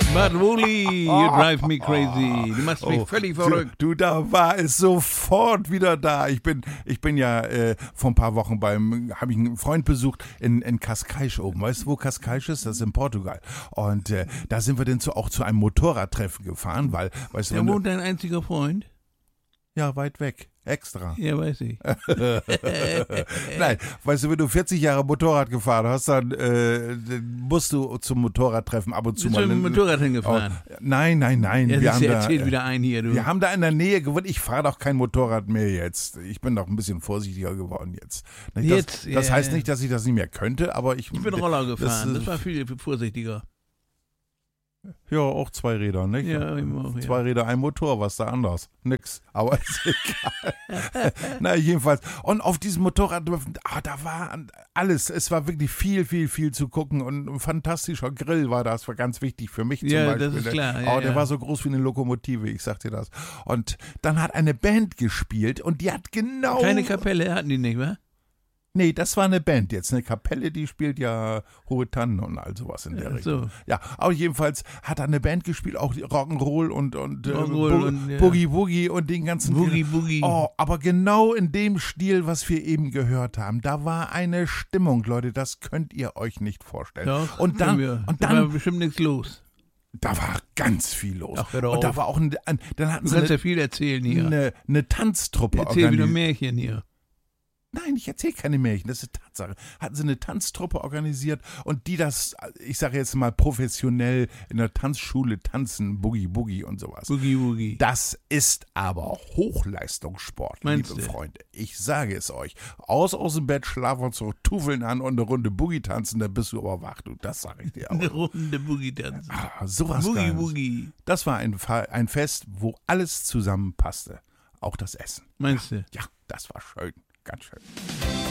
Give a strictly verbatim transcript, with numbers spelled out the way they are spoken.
Maruli, you drive me crazy. Du machst mich Oh, völlig verrückt. Du, du, da war es sofort wieder da. Ich bin, ich bin ja äh, vor ein paar Wochen beim, habe ich einen Freund besucht in, in Cascais oben. Weißt du, wo Cascais ist? Das ist in Portugal. Und äh, da sind wir dann zu, auch zu einem Motorradtreffen gefahren, weil, weißt du, Da wenn du, wohnt dein einziger Freund? ja, weit weg. Extra. Ja, weiß ich. Nein, weißt du, wenn du vierzig Jahre Motorrad gefahren hast, dann, äh, dann musst du zum Motorradtreffen ab und zu Bist du mal. mit dem Motorrad hingefahren? Oh, nein, nein, nein. Ja, wir das haben da, erzählt wieder ein hier, du. Wir haben da in der Nähe gewohnt. Ich fahre doch kein Motorrad mehr jetzt. Ich bin doch ein bisschen vorsichtiger geworden jetzt. Das, Jetzt, das ja, heißt ja. nicht, dass ich das nicht mehr könnte, aber ich. Ich bin Roller gefahren, das, das war viel vorsichtiger. Ja, auch zwei Räder, nicht? Ja, immer auch, ja. Zwei Räder, ein Motor, was da anders? Nix, aber ist egal. Na, jedenfalls. Und auf diesem Motorrad, ah, da war alles. Es war wirklich viel, viel, viel zu gucken und ein fantastischer Grill war das, war ganz wichtig für mich zum Ja, Beispiel. das ist klar. Oh, Ja, der ja. war so groß wie eine Lokomotive, ich sag dir das. Und dann hat eine Band gespielt und die hat genau... Keine Kapelle hatten die nicht, wa? Nee, das war eine Band jetzt. Eine Kapelle, die spielt ja Hohe Tannen und all sowas in der Ja, Richtung. so. Ja, aber jedenfalls hat da eine Band gespielt, auch die Rock'n'Roll und, und, äh, Rock'n'Roll Bo- und, ja. Boogie Woogie und den ganzen... Boogie Boogie. Oh, aber genau in dem Stil, was wir eben gehört haben, da war eine Stimmung, Leute, das könnt ihr euch nicht vorstellen. Doch, und dann, wir. und Da war dann, bestimmt nichts los. da war ganz viel los. Ach, hör doch und da auf. war auch ein, ein dann hatten Du sie kannst ja eine, viel erzählen hier. eine, eine Tanztruppe Erzähl wieder organisiert. Märchen hier. Nein, ich erzähle keine Märchen, das ist Tatsache. Hatten sie eine Tanztruppe organisiert und die das, ich sage jetzt mal professionell in der Tanzschule tanzen, Boogie Boogie und sowas. Boogie Woogie. Das ist aber Hochleistungssport, Meinst liebe du? Freunde. Ich sage es euch. Aus aus dem Bett, Schlafanzug, Tufeln an und eine Runde Boogie tanzen, da bist du aber wach, du. Das sage ich dir auch. Eine Runde Boogie tanzen. Ah, sowas Boogie Geiles. Woogie. Das war ein, Fa- ein Fest, wo alles zusammenpasste. Auch das Essen. Meinst du? Ja, das war schön. Ganz schön.